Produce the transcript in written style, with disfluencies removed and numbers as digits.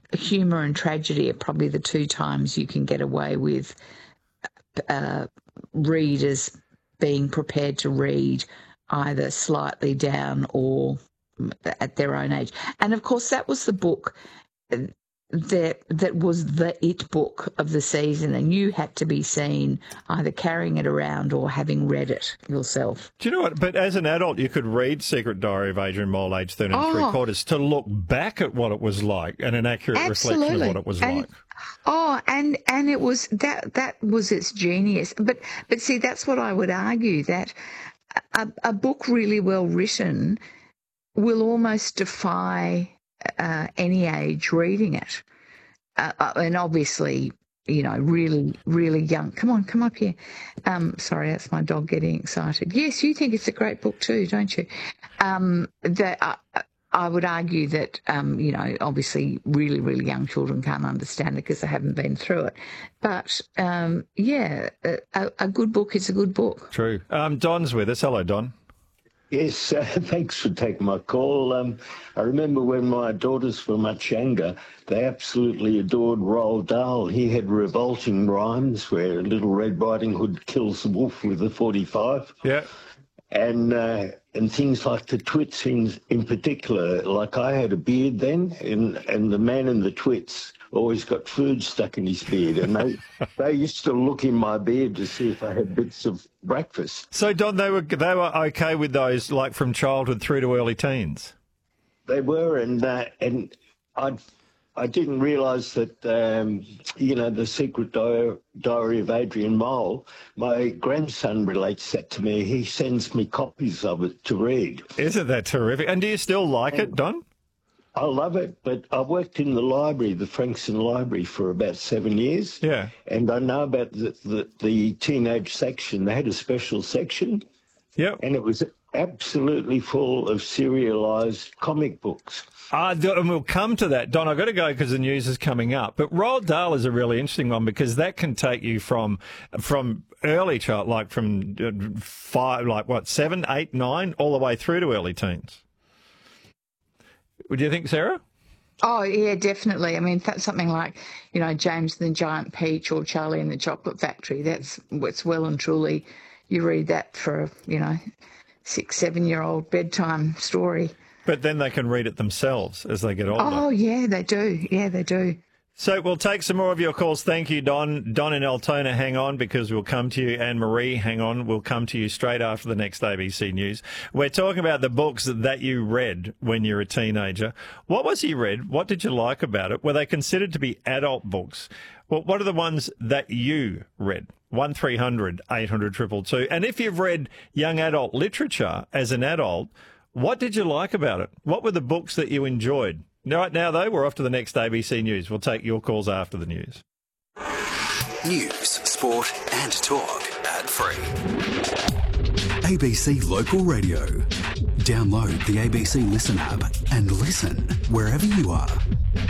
humour and tragedy are probably the two times you can get away with readers being prepared to read either slightly down or at their own age. And, of course, that was the book that was the it book of the season, and you had to be seen either carrying it around or having read it yourself. Do you know what? But as an adult, you could read Secret Diary of Adrian Mole, age 13 and 3/4, to look back at what it was like and an accurate reflection of what it was like. And it was that was its genius. But see, that's what I would argue, that a book really well written will almost defy any age reading it. And obviously, really, really young. Come on, come up here. Sorry, that's my dog getting excited. Yes, you think it's a great book too, don't you? I would argue that, obviously really, really young children can't understand it because they haven't been through it. But, a good book is a good book. True. Don's with us. Hello, Don. Yes, thanks for taking my call. I remember when my daughters were much younger, they absolutely adored Roald Dahl. He had revolting rhymes where Little Red Riding Hood kills the wolf with a 45. Yeah. And things like the Twits in particular. Like, I had a beard then, and the man in the Twits always got food stuck in his beard, and they used to look in my beard to see if I had bits of breakfast. So, Don, they were okay with those, like, from childhood through to early teens? They were, and I didn't realise that, the Secret Diary of Adrian Mole, my grandson relates that to me. He sends me copies of it to read. Isn't that terrific? And do you still like it, Don? I love it, but I worked in the library, the Frankston Library, for about 7 years. Yeah. And I know about the teenage section. They had a special section. Yeah. And it was absolutely full of serialised comic books. And we'll come to that. Don, I've got to go because the news is coming up. But Roald Dahl is a really interesting one because that can take you from early child, like from 7, 8, 9, all the way through to early teens. Would you think, Sarah? Oh, yeah, definitely. I mean, that's something like, James and the Giant Peach or Charlie and the Chocolate Factory. That's well and truly, you read that for, 6, 7-year-old bedtime story. But then they can read it themselves as they get older. Oh, yeah, they do. Yeah, they do. So we'll take some more of your calls. Thank you, Don. Don in Altona, hang on, because we'll come to you. And Marie, hang on. We'll come to you straight after the next ABC News. We're talking about the books that you read when you were a teenager. What was you read? What did you like about it? Were they considered to be adult books? Well, what are the ones that you read? 1300 800 222. And if you've read young adult literature as an adult, what did you like about it? What were the books that you enjoyed? Right now, though, we're off to the next ABC News. We'll take your calls after the news. News, sport and talk ad-free. ABC Local Radio. Download the ABC Listen app and listen wherever you are.